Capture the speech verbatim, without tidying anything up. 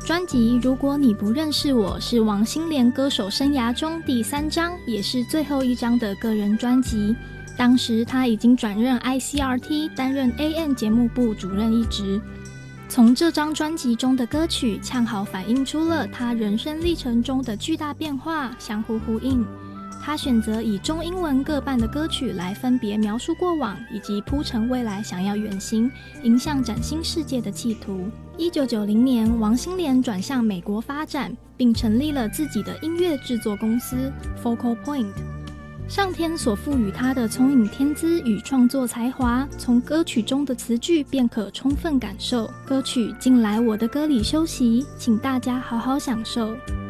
专辑《如果你不认识我》是王心莲歌手生涯中第三张，也是最后一张的个人专辑。当时他已经转任 I C R T， 担任 A M 节目部主任一职。从这张专辑中的歌曲恰好反映出了他人生历程中的巨大变化，相互呼应。他选择以中英文各半的歌曲来分别描述过往，以及铺陈未来想要远行迎向崭新世界的企图。一九九零年，王心莲转向美国发展，并成立了自己的音乐制作公司 Focal Point。上天所赋予他的聪颖天资与创作才华，从歌曲中的词句便可充分感受。歌曲《进来我的歌里休息》，请大家好好享受。